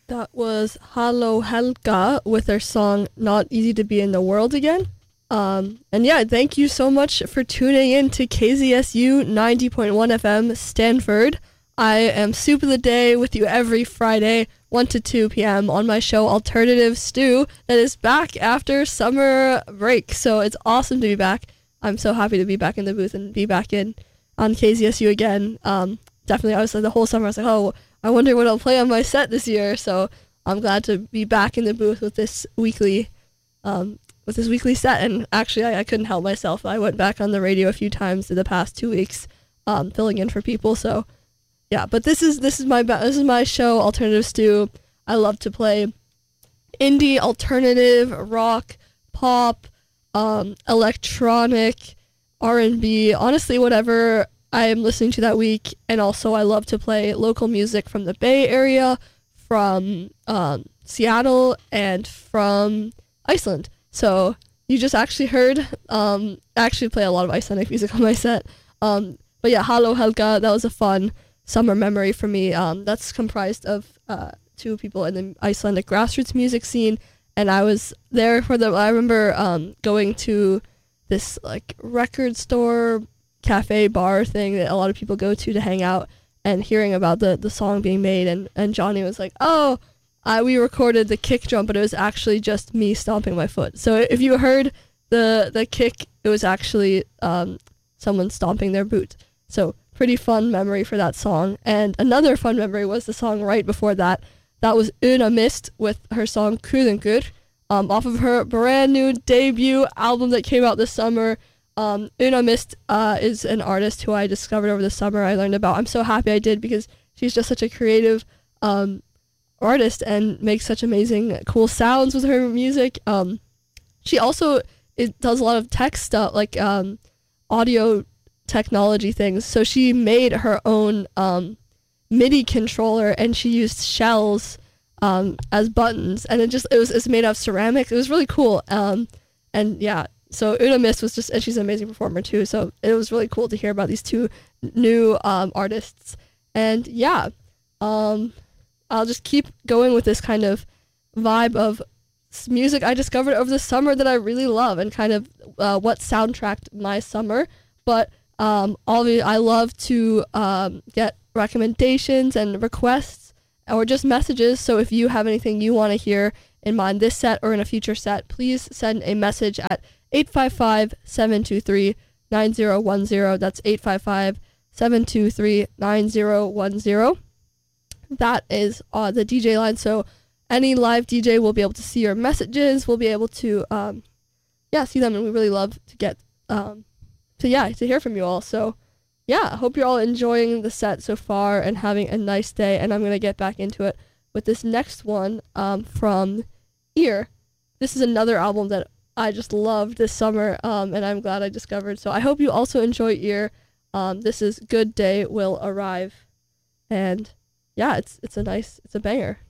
That was Halo Helga with their song Not Easy to Be in the World Again. And yeah, thank you so much for tuning in to KZSU 90.1 FM Stanford. I am Soup of the Day with you every Friday, 1 to 2 p.m. on my show Alternative Stew that is back after summer break. So it's awesome to be back. I'm so happy to be back in the booth and be back in on KZSU again. Definitely, I was like the whole summer, I was like, oh, I wonder what I'll play on my set this year. So I'm glad to be back in the booth with this weekly set. And actually, I couldn't help myself. I went back on the radio a few times in the past 2 weeks, filling in for people. So yeah, but this is my show, Alternative Stew. I love to play indie, alternative, rock, pop, electronic, R&B, honestly, whatever I am listening to that week. And also I love to play local music from the Bay Area, from Seattle, and from Iceland. So you just actually heard, I actually play a lot of Icelandic music on my set. But yeah, Halo Helga, that was a fun summer memory for me. That's comprised of 2 people in the Icelandic grassroots music scene. And I was there I remember going to this like record store, cafe, bar thing that a lot of people go to hang out, and hearing about the song being made. And Johnny was like, oh, we recorded the kick drum, but it was actually just me stomping my foot. So if you heard the kick, it was actually someone stomping their boot. So pretty fun memory for that song. And another fun memory was the song right before that. That was Una Mist with her song Kuðungur, off of her brand new debut album that came out this summer. Una Mist is an artist who I discovered over the summer. I learned about. I'm so happy I did, because she's just such a creative artist and makes such amazing, cool sounds with her music. She also does a lot of tech stuff, like audio technology things. So she made her own MIDI controller, and she used shells as buttons, and it's made out of ceramic. It was really cool. And yeah, so Una Mist was and she's an amazing performer too. So it was really cool to hear about these 2 new artists. And yeah, I'll just keep going with this kind of vibe of music I discovered over the summer that I really love, and kind of what soundtracked my summer. But I love to get recommendations and requests, or just messages. So if you have anything you want to hear in mind this set or in a future set, please send a message at 855-723-9010. That's 855-723-9010. That is the DJ line. So any live DJ will be able to see your messages. We'll be able to see them, and we really love to get to hear from you all. So yeah, I hope you're all enjoying the set so far and having a nice day. And I'm going to get back into it with this next one from Ear. This is another album that I just loved this summer, and I'm glad I discovered. So I hope you also enjoy Ear. This is Good Day Will Arrive. And yeah, it's a banger.